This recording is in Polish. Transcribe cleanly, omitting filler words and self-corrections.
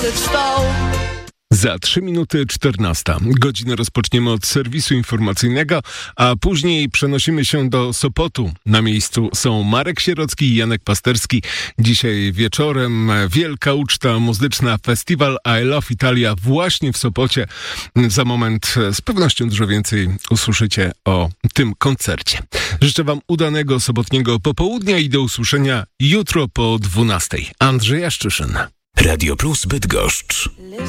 facet stał. Za 3 minuty 14. Godzinę rozpoczniemy od serwisu informacyjnego, a później przenosimy się do Sopotu. Na miejscu są Marek Sierocki i Janek Pasterski. Dzisiaj wieczorem wielka uczta muzyczna, festiwal I Love Italia właśnie w Sopocie. Za moment z pewnością dużo więcej usłyszycie o tym koncercie. Życzę wam udanego sobotniego popołudnia i do usłyszenia jutro po 12. Andrzej Jaszczyszyn. Radio Plus Bydgoszcz.